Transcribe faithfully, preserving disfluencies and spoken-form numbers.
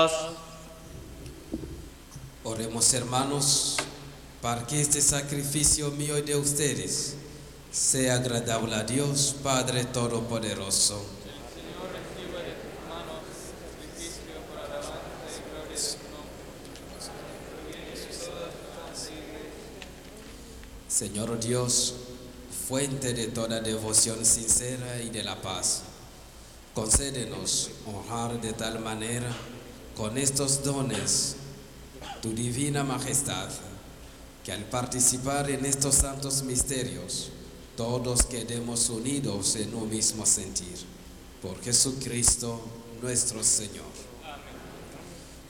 Oremos, hermanos, para que este sacrificio mío y de ustedes sea agradable a Dios Padre Todopoderoso. Señor, reciba de tus manos sacrificio por alabanza y gloria de tu nombre. Proviene de toda tu santa iglesia. Señor Dios, fuente de toda devoción sincera y de la paz, concédenos honrar de tal manera con estos dones tu divina majestad, que al participar en estos santos misterios, todos quedemos unidos en un mismo sentir. Por Jesucristo nuestro Señor.